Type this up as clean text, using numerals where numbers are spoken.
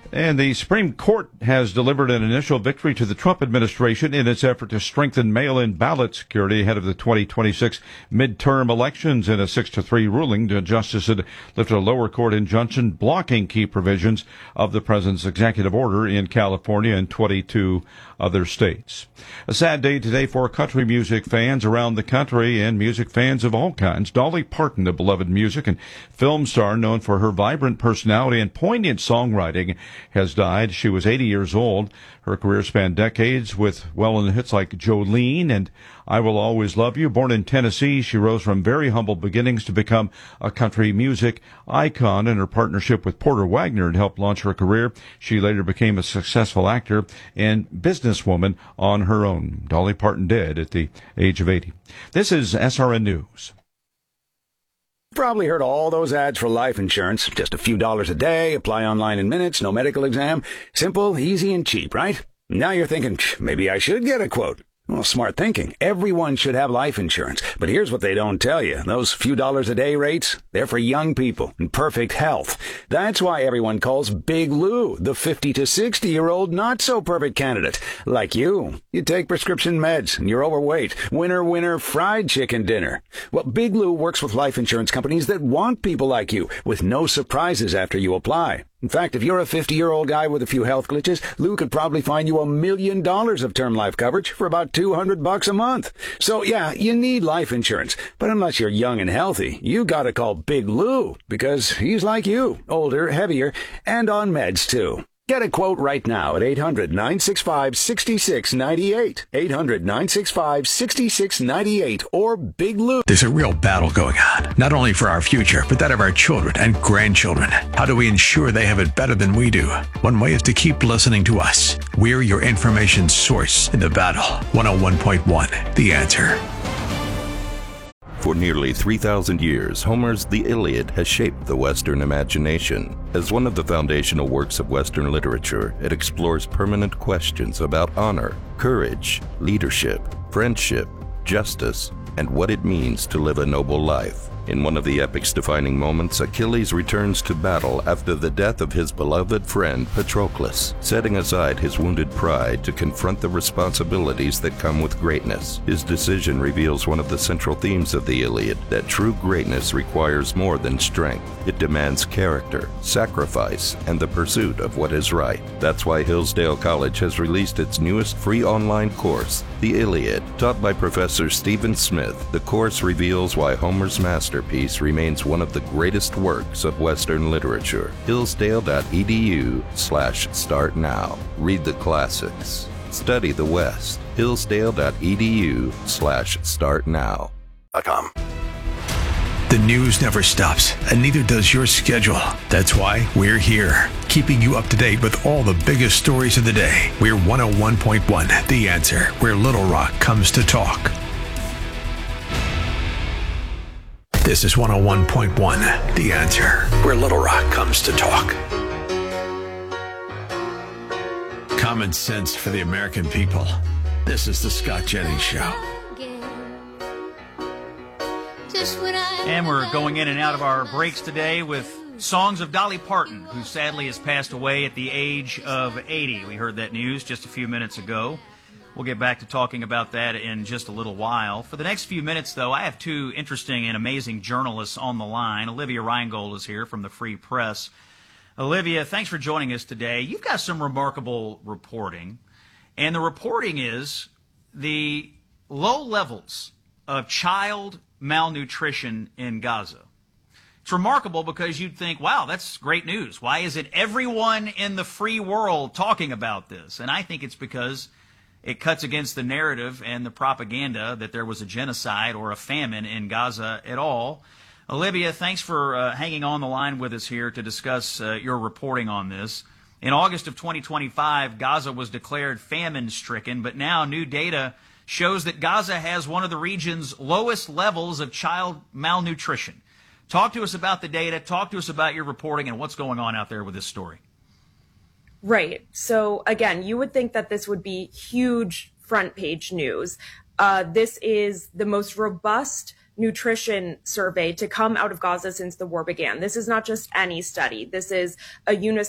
And the Supreme Court has delivered an initial victory to the Trump administration in its effort to strengthen mail-in ballot security ahead of the 2026 midterm elections. In a 6-3 ruling, the justice had lifted a lower court injunction blocking key provisions of the president's executive order in California and 22 other states. A sad day today for country music fans around the country and music fans of all kinds. Dolly Parton, a beloved music and film star known for her vibrant personality and poignant songwriting, has died. She was 80 years old. Her career spanned decades with well-known hits like Jolene and I Will Always Love You. Born in Tennessee, she rose from very humble beginnings to become a country music icon, and her partnership with Porter Wagoner had helped launch her career. She later became a successful actor and businesswoman on her own. Dolly Parton dead at the age of 80. This is SRN News. Probably heard all those ads for life insurance. Just a few dollars a day, apply online in minutes, no medical exam. Simple, easy, and cheap, right? Now you're thinking, maybe I should get a quote. Well, smart thinking. Everyone should have life insurance. But here's what they don't tell you. Those few dollars a day rates, they're for young people in perfect health. That's why everyone calls Big Lou the 50 to 60-year-old not-so-perfect candidate. Like you. You take prescription meds and you're overweight. Winner, fried chicken dinner. Well, Big Lou works with life insurance companies that want people like you with no surprises after you apply. In fact, if you're a 50-year-old guy with a few health glitches, Lou could probably find you $1 million of term life coverage for about $200 a month. So yeah, you need life insurance. But unless you're young and healthy, you gotta call Big Lou, because he's like you, older, heavier, and on meds too. Get a quote right now at 800-965-6698. 800-965-6698 or Big Lou. There's a real battle going on, not only for our future, but that of our children and grandchildren. How do we ensure they have it better than we do? One way is to keep listening to us. We're your information source in the battle. 101.1, The Answer. For nearly 3,000 years, Homer's The Iliad has shaped the Western imagination. As one of the foundational works of Western literature, it explores permanent questions about honor, courage, leadership, friendship, justice, and what it means to live a noble life. In one of the epic's defining moments, Achilles returns to battle after the death of his beloved friend Patroclus, setting aside his wounded pride to confront the responsibilities that come with greatness. His decision reveals one of the central themes of the Iliad, that true greatness requires more than strength. It demands character, sacrifice, and the pursuit of what is right. That's why Hillsdale College has released its newest free online course, The Iliad. Taught by Professor Stephen Smith, the course reveals why Homer's masterpiece remains one of the greatest works of Western literature. Hillsdale.edu/start now. Read the classics. Study the West. Hillsdale.edu/start now. The news never stops, and neither does your schedule. That's why we're here, keeping you up to date with all the biggest stories of the day. We're 101.1, The Answer, where Little Rock comes to talk. This is 101.1, The Answer, where Little Rock comes to talk. Common sense for the American people. This is the Scott Jennings Show. And we're going in and out of our breaks today with songs of Dolly Parton, who sadly has passed away at the age of 80. We heard that news just a few minutes ago. We'll get back to talking about that in just a little while. For the next few minutes, though, I have two interesting and amazing journalists on the line. Olivia Reingold is here from the Free Press. Olivia, thanks for joining us today. You've got some remarkable reporting, and the reporting is the low levels of child malnutrition in Gaza. It's remarkable because you'd think, wow, that's great news. Why isn't everyone in the free world talking about this? And I think it's because it cuts against the narrative and the propaganda that there was a genocide or a famine in Gaza at all. Olivia, thanks for hanging on the line with us here to discuss your reporting on this. In August of 2025, Gaza was declared famine-stricken, but now new data shows that Gaza has one of the region's lowest levels of child malnutrition. Talk to us about the data, talk to us about your reporting and what's going on out there with this story. Right. So again, you would think that this would be huge front page news. This is the most robust nutrition survey to come out of Gaza since the war began. This is not just any study. This is a UNICEF